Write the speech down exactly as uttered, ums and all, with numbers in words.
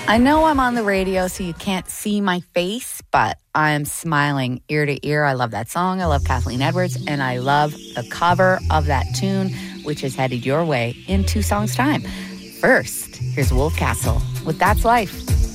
I know I'm on the radio, so you can't see my face, but I'm smiling ear to ear. I love that song. I love Kathleen Edwards, and I love the cover of that tune, which is headed your way in two songs' time. First, here's Wolf Castle with That's Life.